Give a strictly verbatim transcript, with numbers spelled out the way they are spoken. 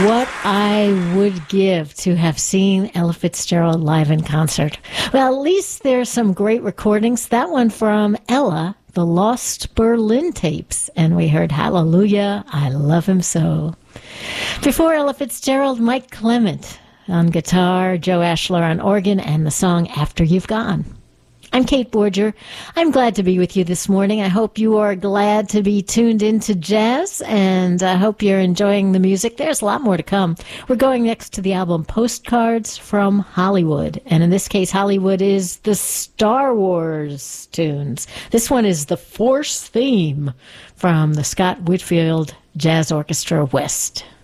What I would give to have seen Ella Fitzgerald live in concert. Well, at least there's some great recordings. That one from Ella, the Lost Berlin tapes. And we heard Hallelujah, I Love Him So. Before Ella Fitzgerald, Mike Clement on guitar, Joe Ashler on organ, and the song After You've Gone. I'm Kate Borger. I'm glad to be with you this morning. I hope you are glad to be tuned into jazz, and I hope you're enjoying the music. There's a lot more to come. We're going next to the album Postcards from Hollywood, and in this case, Hollywood is the Star Wars tunes. This one is the Force theme from the Scott Whitfield Jazz Orchestra West.